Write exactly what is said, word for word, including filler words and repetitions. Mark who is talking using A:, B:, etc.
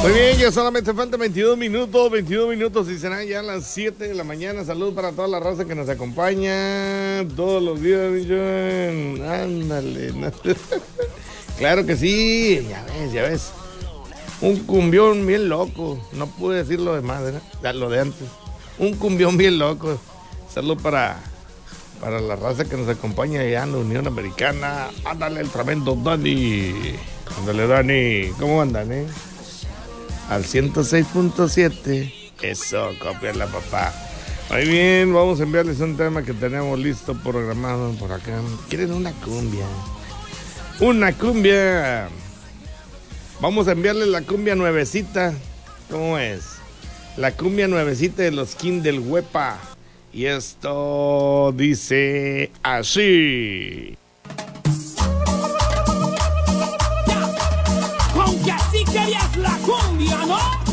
A: Muy bien, ya solamente faltan veintidós minutos, veintidós minutos y serán ya las siete de la mañana. Saludos para toda la raza que nos acompaña todos los días, mi John. Ándale. No. Claro que sí, ya ves, ya ves. Un cumbión bien loco. No pude decir lo demás, ¿verdad? Lo de antes. Un cumbión bien loco. Saludos para, para la raza que nos acompaña allá en la Unión Americana. Ándale, el tremendo Dani. Ándale, Dani. ¿Cómo andan, eh? Al ciento seis punto siete. Eso, cópiala, papá. Muy bien, vamos a enviarles un tema que tenemos listo, programado por acá. ¿Quieren una cumbia? Una cumbia. Vamos a enviarles la cumbia nuevecita. ¿Cómo es? La cumbia nuevecita de los King del Huepa. Y esto dice así.
B: Aunque así querías la cumbia, ¿no?